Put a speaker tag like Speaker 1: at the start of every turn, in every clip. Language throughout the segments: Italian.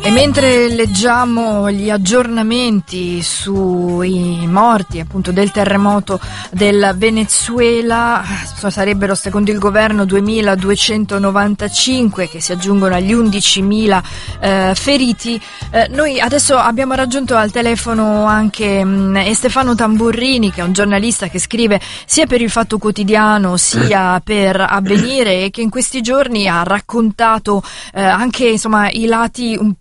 Speaker 1: E mentre leggiamo gli aggiornamenti sui morti appunto del terremoto del Venezuela, sarebbero secondo il governo 2.295 che si aggiungono agli 11.000 feriti. Noi adesso abbiamo raggiunto al telefono anche Stefano Tamburrini, che è un giornalista che scrive sia per il Fatto Quotidiano sia per Avvenire, e che in questi giorni ha raccontato anche insomma i lati un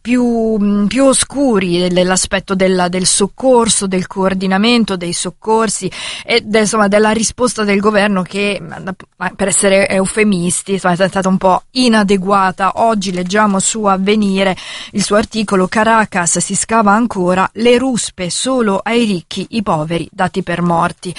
Speaker 1: più oscuri dell'aspetto del soccorso, del coordinamento dei soccorsi e della risposta del governo che, per essere eufemisti, è stata un po' inadeguata. Oggi leggiamo su Avvenire il suo articolo: Caracas si scava ancora, le ruspe solo ai ricchi, i poveri dati per morti.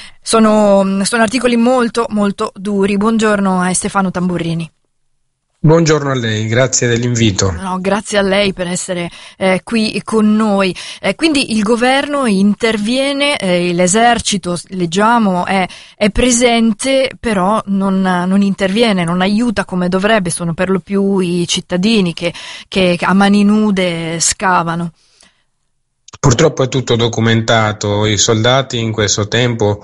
Speaker 1: Sono articoli molto molto duri. Buongiorno a Stefano Tamburrini.
Speaker 2: Buongiorno a lei, grazie dell'invito.
Speaker 1: No, grazie a lei per essere qui con noi. Quindi il governo interviene, l'esercito, leggiamo, è presente, però non interviene, non aiuta come dovrebbe. Sono per lo più i cittadini che a mani nude scavano.
Speaker 2: Purtroppo è tutto documentato, i soldati in questo tempo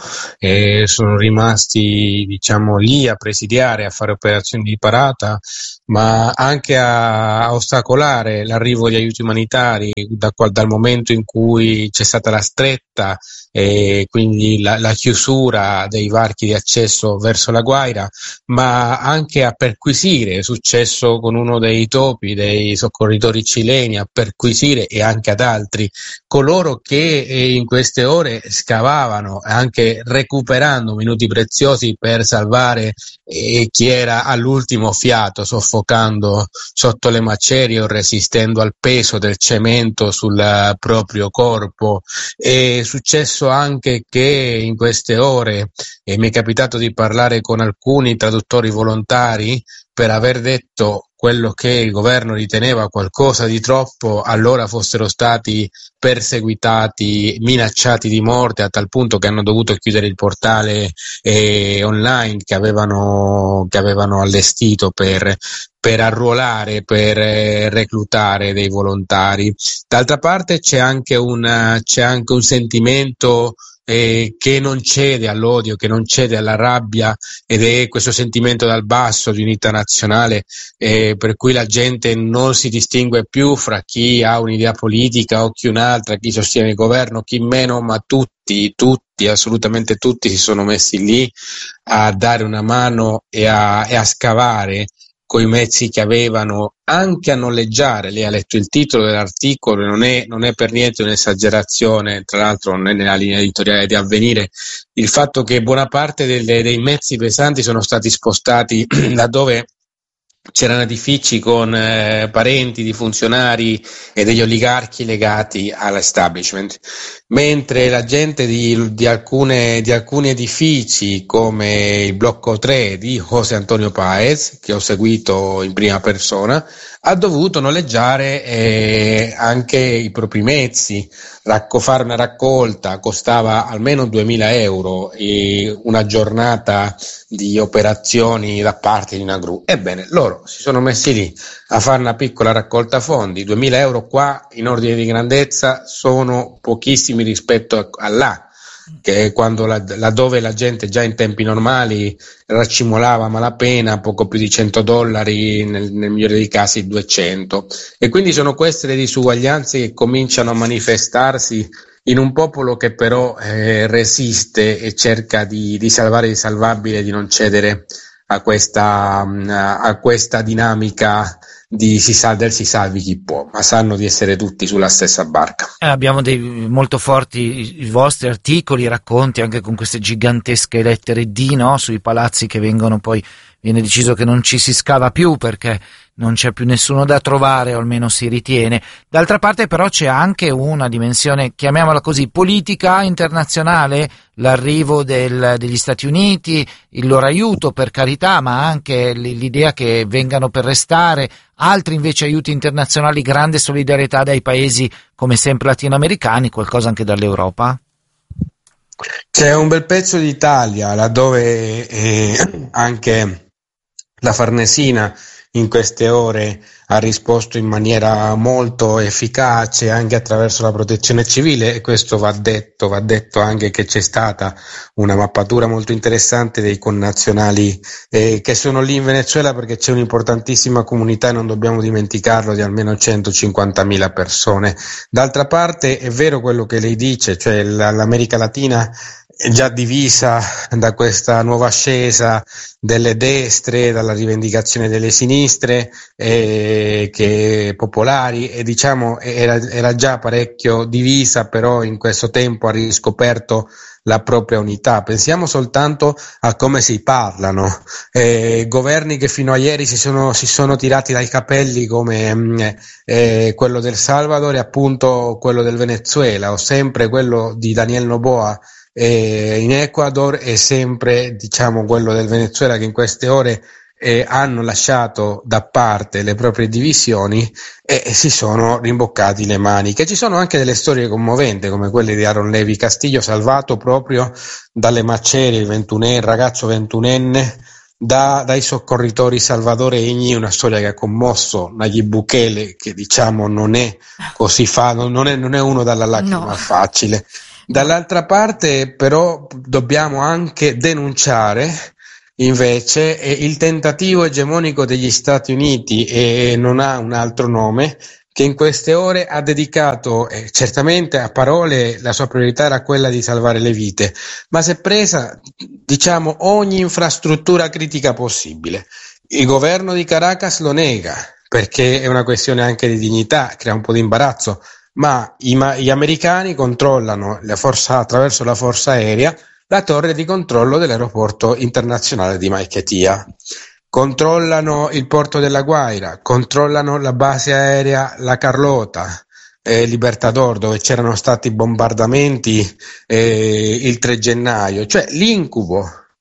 Speaker 2: sono rimasti, diciamo, lì a presidiare, a fare operazioni di parata, ma anche a ostacolare l'arrivo di aiuti umanitari dal momento in cui c'è stata la stretta e quindi la chiusura dei varchi di accesso verso la Guaira, ma anche a perquisire. È successo con uno dei topi, dei soccorritori cileni, a perquisire, e anche ad altri, coloro che in queste ore scavavano, anche recuperando minuti preziosi per salvare chi era all'ultimo fiato, soffocando sotto le macerie o resistendo al peso del cemento sul proprio corpo. È successo anche che in queste ore mi è capitato di parlare con alcuni traduttori volontari per aver detto quello che il governo riteneva qualcosa di troppo, allora fossero stati perseguitati, minacciati di morte, a tal punto che hanno dovuto chiudere il portale online che avevano allestito per arruolare, per reclutare dei volontari. D'altra parte c'è anche un sentimento che non cede all'odio, che non cede alla rabbia, ed è questo sentimento dal basso di unità nazionale, per cui la gente non si distingue più fra chi ha un'idea politica o chi un'altra, chi sostiene il governo, chi meno, ma tutti, assolutamente tutti si sono messi lì a dare una mano e a scavare coi mezzi che avevano, anche a noleggiare. Lei ha letto il titolo dell'articolo, non è per niente un'esagerazione, tra l'altro non è nella linea editoriale di Avvenire, il fatto che buona parte dei mezzi pesanti sono stati spostati laddove c'erano edifici con parenti di funzionari e degli oligarchi legati all'establishment, mentre la gente di alcuni edifici, come il blocco 3 di José Antonio Páez, che ho seguito in prima persona, ha dovuto noleggiare anche i propri mezzi. Fare una raccolta costava almeno 2.000 euro e una giornata di operazioni da parte di una gru. Ebbene, loro si sono messi lì a fare una piccola raccolta fondi. 2.000 euro qua in ordine di grandezza sono pochissimi rispetto a là, che è quando laddove la gente già in tempi normali raccimolava a malapena poco più di $100, nel migliore dei casi 200. E quindi sono queste le disuguaglianze che cominciano a manifestarsi in un popolo che però resiste e cerca di salvare il salvabile, di non cedere a questa dinamica del si salvi chi può, ma sanno di essere tutti sulla stessa barca.
Speaker 3: Abbiamo molto forti i vostri articoli, i racconti, anche con queste gigantesche lettere D, no? Sui palazzi che viene deciso che non ci si scava più perché non c'è più nessuno da trovare, o almeno si ritiene. D'altra parte però c'è anche una dimensione, chiamiamola così, politica internazionale, l'arrivo degli Stati Uniti, il loro aiuto, per carità, ma anche l'idea che vengano per restare, altri invece aiuti internazionali, grande solidarietà dai paesi come sempre latinoamericani, qualcosa anche dall'Europa?
Speaker 2: C'è un bel pezzo d'Italia laddove anche la Farnesina in queste ore ha risposto in maniera molto efficace anche attraverso la protezione civile, e questo va detto anche che c'è stata una mappatura molto interessante dei connazionali che sono lì in Venezuela, perché c'è un'importantissima comunità, e non dobbiamo dimenticarlo, di almeno 150.000 persone. D'altra parte è vero quello che lei dice, cioè l'America Latina è già divisa da questa nuova ascesa delle destre, dalla rivendicazione delle sinistre che popolari, e diciamo era già parecchio divisa, però in questo tempo ha riscoperto la propria unità. Pensiamo soltanto a come si parlano, governi che fino a ieri si sono tirati dai capelli, come quello del Salvador e appunto quello del Venezuela, o sempre quello di Daniel Noboa in Ecuador, e sempre diciamo quello del Venezuela, che in queste ore hanno lasciato da parte le proprie divisioni e si sono rimboccati le maniche. Ci sono anche delle storie commoventi, come quelle di Aaron Levi Castillo, salvato proprio dalle macerie, il ragazzo 21enne, dai soccorritori salvadoregni, una storia che ha commosso Nayib Bukele, che diciamo non è così non è uno dalla lacrima facile. Dall'altra parte però dobbiamo anche denunciare invece il tentativo egemonico degli Stati Uniti, e non ha un altro nome, che in queste ore ha dedicato, certamente a parole la sua priorità era quella di salvare le vite, ma si è presa diciamo ogni infrastruttura critica possibile. Il governo di Caracas lo nega, perché è una questione anche di dignità, crea un po' di imbarazzo, ma gli americani controllano attraverso la forza aerea la torre di controllo dell'aeroporto internazionale di Maiquetía, controllano il porto della Guaira, controllano la base aerea La Carlota, Libertador, dove c'erano stati bombardamenti il 3 gennaio, cioè l'incubo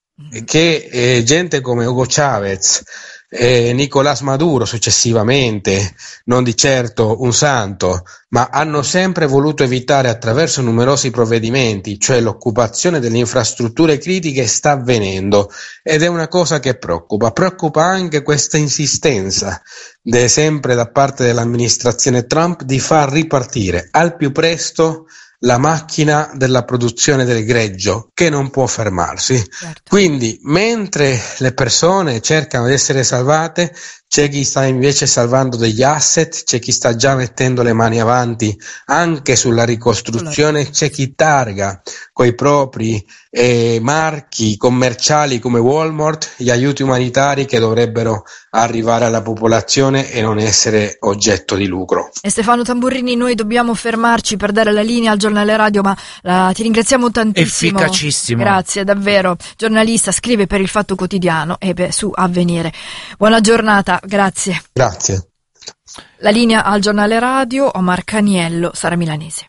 Speaker 2: che gente come Hugo Chavez, Nicolás Maduro successivamente, non di certo un santo, ma hanno sempre voluto evitare attraverso numerosi provvedimenti, cioè l'occupazione delle infrastrutture critiche, sta avvenendo, ed è una cosa che preoccupa anche questa insistenza sempre da parte dell'amministrazione Trump di far ripartire al più presto la macchina della produzione del greggio, che non può fermarsi. Certo. Quindi mentre le persone cercano di essere salvate, c'è chi sta invece salvando degli asset, c'è chi sta già mettendo le mani avanti anche sulla ricostruzione, c'è chi targa coi propri marchi commerciali come Walmart gli aiuti umanitari che dovrebbero arrivare alla popolazione e non essere oggetto di lucro.
Speaker 1: E Stefano Tamburrini, noi dobbiamo fermarci per dare la linea al giornale radio, ma ti ringraziamo tantissimo.
Speaker 3: Efficacissimo.
Speaker 1: Grazie, davvero. Giornalista, scrive per il Fatto Quotidiano e su Avvenire. Buona giornata, grazie.
Speaker 2: Grazie.
Speaker 1: La linea al giornale radio, Omar Caniello, Sara Milanese.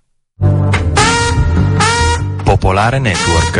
Speaker 4: Popolare Network.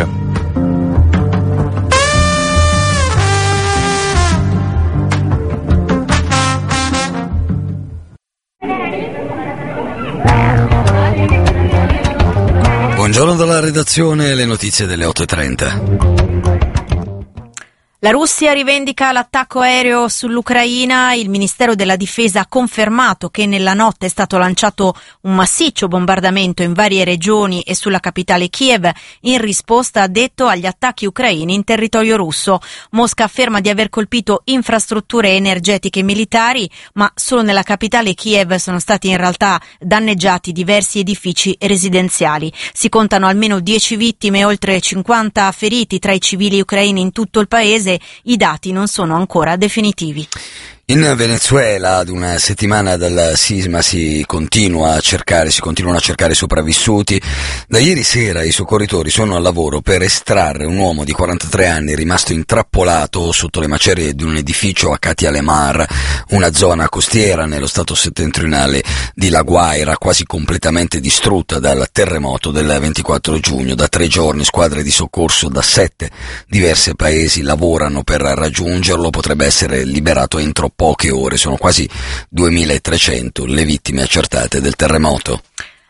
Speaker 5: Buongiorno dalla redazione, le notizie delle 8:30.
Speaker 6: La Russia rivendica l'attacco aereo sull'Ucraina. Il Ministero della Difesa ha confermato che nella notte è stato lanciato un massiccio bombardamento in varie regioni e sulla capitale Kiev in risposta, ha detto, agli attacchi ucraini in territorio russo. Mosca afferma di aver colpito infrastrutture energetiche e militari, ma solo nella capitale Kiev sono stati in realtà danneggiati diversi edifici residenziali. Si contano almeno 10 vittime e oltre 50 feriti tra i civili ucraini in tutto il paese. I dati non sono ancora definitivi.
Speaker 5: In Venezuela, ad una settimana dal sisma, si continuano a cercare sopravvissuti. Da ieri sera i soccorritori sono al lavoro per estrarre un uomo di 43 anni rimasto intrappolato sotto le macerie di un edificio a Katia Lemar, una zona costiera nello stato settentrionale di La Guaira, quasi completamente distrutta dal terremoto del 24 giugno. Da 3 giorni squadre di soccorso da 7 diversi paesi lavorano per raggiungerlo. Potrebbe essere liberato entro poche ore. Sono quasi 2.300 le vittime accertate del terremoto.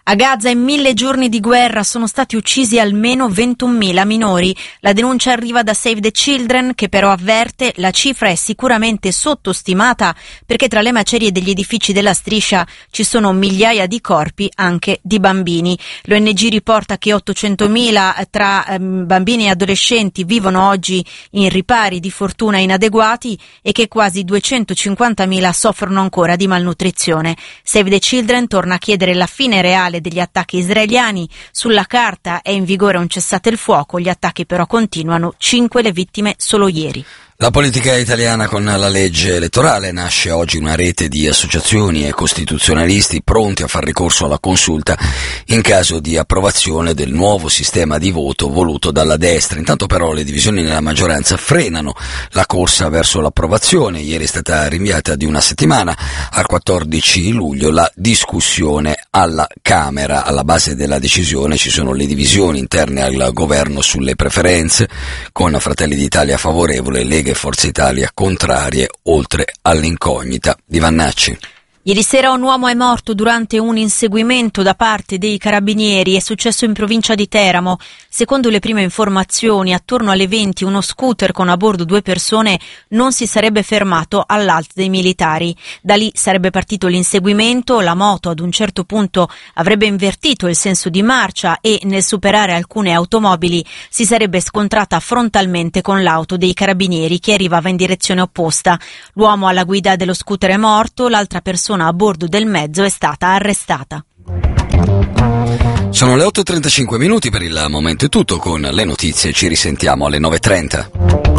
Speaker 6: A Gaza in 1000 giorni di guerra sono stati uccisi almeno 21.000 minori. La denuncia arriva da Save the Children, che però avverte la cifra è sicuramente sottostimata perché tra le macerie degli edifici della striscia ci sono migliaia di corpi anche di bambini. L'ONG riporta che 800.000 tra bambini e adolescenti vivono oggi in ripari di fortuna inadeguati e che quasi 250.000 soffrono ancora di malnutrizione. Save the Children torna a chiedere la fine reale degli attacchi israeliani. Sulla carta è in vigore un cessate il fuoco, gli attacchi però continuano, 5 le vittime solo ieri.
Speaker 5: La politica italiana con la legge elettorale. Nasce oggi una rete di associazioni e costituzionalisti pronti a far ricorso alla consulta in caso di approvazione del nuovo sistema di voto voluto dalla destra. Intanto però le divisioni nella maggioranza frenano la corsa verso l'approvazione. Ieri è stata rinviata di una settimana al 14 luglio la discussione alla Camera. Alla base della decisione ci sono le divisioni interne al governo sulle preferenze, con Fratelli d'Italia favorevole, Lega e Forza Italia contrarie, oltre all'incognita di Vannacci.
Speaker 6: Ieri sera un uomo è morto durante un inseguimento da parte dei carabinieri, è successo in provincia di Teramo. Secondo le prime informazioni, attorno alle 20 uno scooter con a bordo 2 persone non si sarebbe fermato all'Alt dei militari. Da lì sarebbe partito l'inseguimento, la moto ad un certo punto avrebbe invertito il senso di marcia e nel superare alcune automobili si sarebbe scontrata frontalmente con l'auto dei carabinieri che arrivava in direzione opposta. L'uomo alla guida dello scooter è morto, l'altra persona a bordo del mezzo è stata arrestata.
Speaker 5: Sono le 8:35 minuti, per il momento è tutto. Con le notizie ci risentiamo alle 9:30.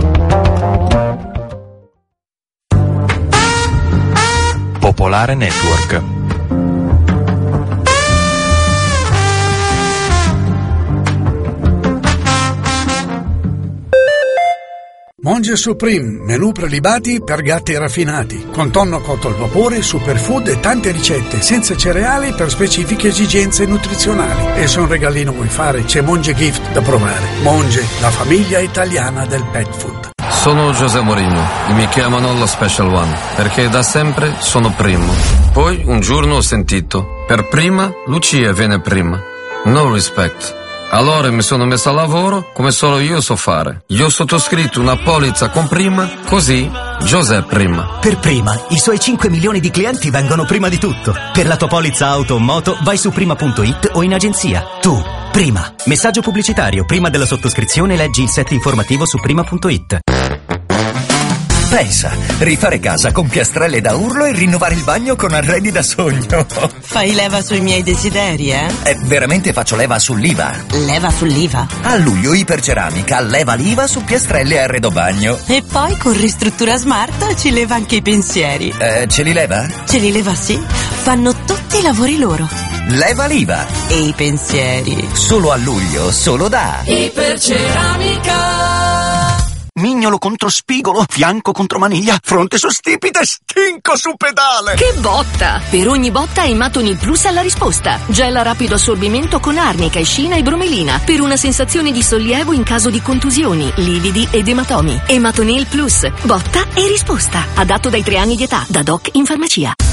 Speaker 4: Popolare Network.
Speaker 7: Monge Supreme, menù prelibati per gatti raffinati, con tonno cotto al vapore, superfood e tante ricette, senza cereali per specifiche esigenze nutrizionali. E se un regalino vuoi fare, c'è Monge Gift da provare. Monge, la famiglia italiana del pet food.
Speaker 8: Sono José Mourinho e mi chiamano lo Special One, perché da sempre sono primo. Poi un giorno ho sentito, per prima Lucia viene prima. No respect. Allora mi sono messo a lavoro come solo io so fare. Gli ho sottoscritto una polizza con prima, così José prima.
Speaker 9: Per prima, i suoi 5 milioni di clienti vengono prima di tutto. Per la tua polizza auto o moto vai su prima.it o in agenzia. Tu, prima. Messaggio pubblicitario. Prima della sottoscrizione leggi il set informativo su prima.it.
Speaker 10: Pensa, rifare casa con piastrelle da urlo e rinnovare il bagno con arredi da sogno.
Speaker 11: Fai leva sui miei desideri, eh?
Speaker 10: Veramente faccio leva sull'IVA.
Speaker 11: Leva sull'IVA?
Speaker 10: A luglio Iperceramica leva l'IVA su piastrelle e arredo bagno.
Speaker 11: E poi con Ristruttura Smart ci leva anche i pensieri.
Speaker 10: Ce li leva?
Speaker 11: Ce li leva, sì. Fanno tutti i lavori loro.
Speaker 10: Leva l'IVA.
Speaker 11: E i pensieri.
Speaker 10: Solo a luglio, solo da
Speaker 11: Iperceramica.
Speaker 10: Mignolo contro spigolo, fianco contro maniglia, fronte su stipite, stinco su pedale.
Speaker 12: Che botta! Per ogni botta Ematonil Plus ha la risposta. Gel a rapido assorbimento con arnica, escina e bromelina per una sensazione di sollievo in caso di contusioni, lividi ed ematomi. Ematonil Plus, botta e risposta. Adatto dai 3 anni di età, da Doc in farmacia.